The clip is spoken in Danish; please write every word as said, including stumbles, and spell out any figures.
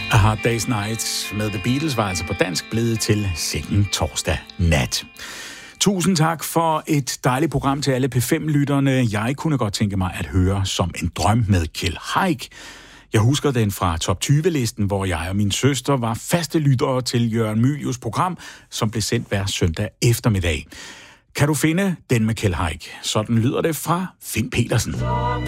A Hard Day's Night med The Beatles var altså på dansk blevet til Sikken torsdag nat. Tusind tak for et dejligt program til alle P fem-lytterne. Jeg kunne godt tænke mig at høre Som en drøm med Kjeld Haik. Jeg husker den fra top tyve-listen, hvor jeg og min søster var faste lyttere til Jørgen Mylius program, som blev sendt hver søndag eftermiddag. Kan du finde den med Kjeld Haik? Sådan lyder det fra Finn Petersen.